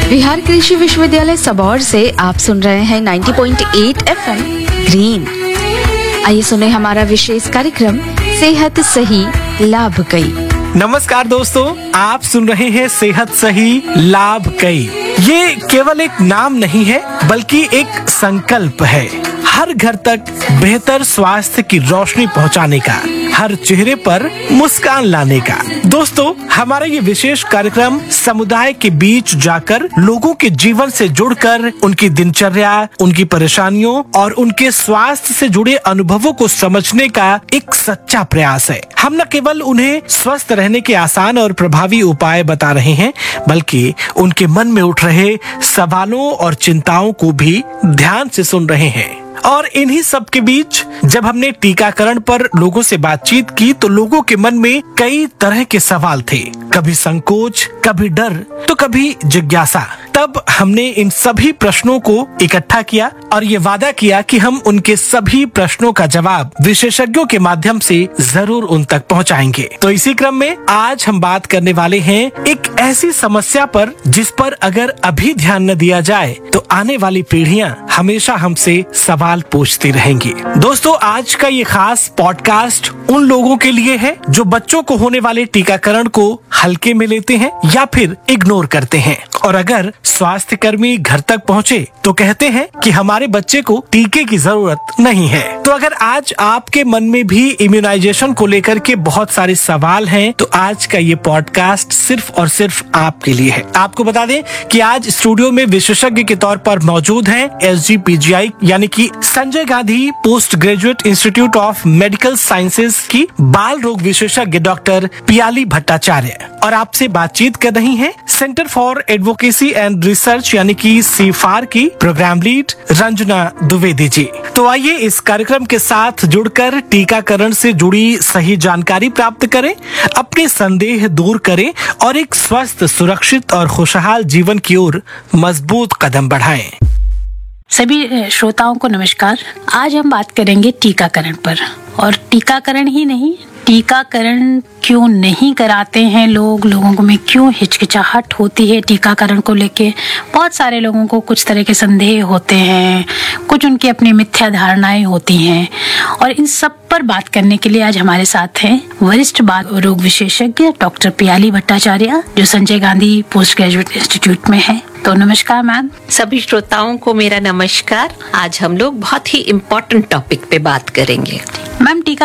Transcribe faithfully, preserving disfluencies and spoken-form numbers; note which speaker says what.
Speaker 1: बिहार कृषि विश्वविद्यालय सबौर से आप सुन रहे हैं नब्बे पॉइंट आठ एफएम ग्रीन। आइए सुने हमारा विशेष कार्यक्रम सेहत सही लाभ कई।
Speaker 2: नमस्कार दोस्तों, आप सुन रहे हैं सेहत सही लाभ कई। ये केवल एक नाम नहीं है बल्कि एक संकल्प है, हर घर तक बेहतर स्वास्थ्य की रोशनी पहुंचाने का, हर चेहरे पर मुस्कान लाने का। दोस्तों, हमारा ये विशेष कार्यक्रम समुदाय के बीच जाकर लोगों के जीवन से जुड़कर उनकी दिनचर्या, उनकी परेशानियों और उनके स्वास्थ्य से जुड़े अनुभवों को समझने का एक सच्चा प्रयास है। हम न केवल उन्हें स्वस्थ रहने के आसान और प्रभावी उपाय बता रहे हैं, बल्कि उनके मन में उठ रहे सवालों और चिंताओं को भी ध्यान से सुन रहे हैं। और इन्हीं सब के बीच जब हमने टीकाकरण पर लोगों से बातचीत की तो लोगों के मन में कई तरह के सवाल थे, कभी संकोच, कभी डर, तो कभी जिज्ञासा। तब हमने इन सभी प्रश्नों को इकट्ठा किया और ये वादा किया कि हम उनके सभी प्रश्नों का जवाब विशेषज्ञों के माध्यम से जरूर उन तक पहुंचाएंगे। तो इसी क्रम में आज हम बात करने वाले हैं एक ऐसी समस्या पर जिस पर अगर अभी ध्यान न दिया जाए तो आने वाली पीढ़ियां हमेशा हमसे सवाल पूछती रहेंगी। दोस्तों, आज का ये खास पॉडकास्ट उन लोगों के लिए है जो बच्चों को होने वाले टीकाकरण को हल्के में लेते हैं या फिर इग्नोर करते हैं, और अगर स्वास्थ्य कर्मी घर तक पहुँचे तो कहते हैं कि हमारे बच्चे को टीके की जरूरत नहीं है। तो अगर आज आपके मन में भी इम्यूनाइजेशन को लेकर के बहुत सारे सवाल हैं, तो आज का ये पॉडकास्ट सिर्फ और सिर्फ आपके लिए है। आपको बता दें कि आज स्टूडियो में विशेषज्ञ के तौर पर मौजूद हैं एस जी पी जी आई यानी कि Sanjay Gandhi post graduate institute of medical sciences की बाल रोग विशेषज्ञ डॉक्टर पियाली भट्टाचार्य, और आपसे बातचीत कर रही हैं centre for advocacy and research यानी कि सीफार की प्रोग्राम लीड रंजना द्विवेदी जी। तो आइए इस कार्यक्रम के साथ जुड़कर टीकाकरण से जुड़ी सही जानकारी प्राप्त करें, अपने संदेह दूर करें और एक स्वस्थ, सुरक्षित और खुशहाल जीवन की ओर मजबूत कदम बढ़ाएं।
Speaker 3: सभी श्रोताओं को नमस्कार। आज हम बात करेंगे टीकाकरण पर, और टीकाकरण ही नहीं, टीकाकरण क्यों नहीं कराते हैं लोग, लोगों में क्यों हिचकिचाहट होती है टीकाकरण को लेके। बहुत सारे लोगों को कुछ तरह के संदेह होते हैं, कुछ उनकी अपनी मिथ्या धारणाएं होती हैं, और इन सब पर बात करने के लिए आज हमारे साथ हैं वरिष्ठ बाल रोग विशेषज्ञ डॉक्टर पियाली भट्टाचार्य, जो Sanjay Gandhi post graduate institute में है। तो नमस्कार मैम।
Speaker 4: सभी श्रोताओं को मेरा नमस्कार। आज हम लोग बहुत ही इम्पोर्टेंट टॉपिक पे बात करेंगे।
Speaker 3: मैम, टीका